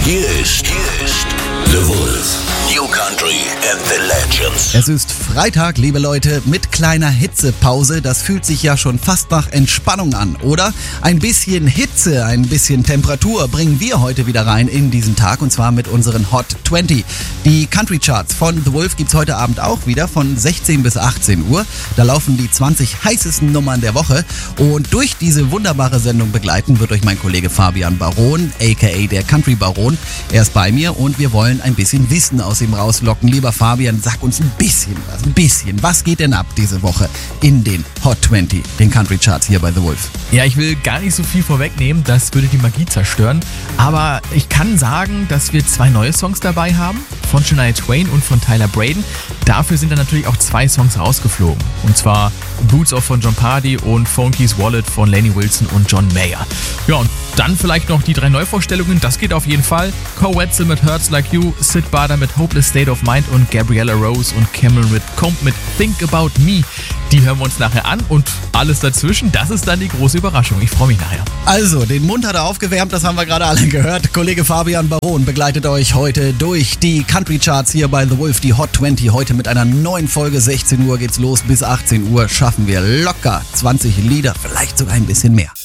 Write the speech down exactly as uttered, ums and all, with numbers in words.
Hier ist, hier ist The Wolf. New Country and the Legends. Es ist Freitag, liebe Leute, mit kleiner Hitzepause. Das fühlt sich ja schon fast nach Entspannung an, oder? Ein bisschen Hitze, ein bisschen Temperatur bringen wir heute wieder rein in diesen Tag, und zwar mit unseren Hot zwanzig. Die Country Charts von The Wolf gibt's heute Abend auch wieder von sechzehn bis achtzehn Uhr. Da laufen die zwanzig heißesten Nummern der Woche, und durch diese wunderbare Sendung begleiten wird euch mein Kollege Fabian Baron, aka der Country Baron. Er ist bei mir und wir wollen ein bisschen Wissen aus ihm rauslocken. Lieber Fabian, sag uns ein bisschen was, ein bisschen. Was geht denn ab diese Woche in den Hot zwanzig, den Country Charts hier bei The Wolf? Ja, ich will gar nicht so viel vorwegnehmen, das würde die Magie zerstören. Aber ich kann sagen, dass wir zwei neue Songs dabei haben, von Shania Twain und von Tyler Braden. Dafür sind dann natürlich auch zwei Songs rausgeflogen. Und zwar Boots Off von John Pardy und Phone Keys Wallet von Lainey Wilson und John Mayer. Ja, und dann vielleicht noch die drei Neuvorstellungen, das geht auf jeden Fall. Koe Wetzel mit Hurts Like You, Sid Barber mit Hopeless State of Mind und Gabriella Rose und Cameron Whitcomb mit Think About Me. Die hören wir uns nachher an, und alles dazwischen, das ist dann die große Überraschung. Ich freue mich nachher. Also, den Mund hat er aufgewärmt, das haben wir gerade alle gehört. Kollege Fabian Baron begleitet euch heute durch die Country Charts hier bei The Wolf, die Hot zwanzig. Heute mit einer neuen Folge. sechzehn Uhr geht's los, bis achtzehn Uhr schaffen wir locker zwanzig Lieder, vielleicht sogar ein bisschen mehr.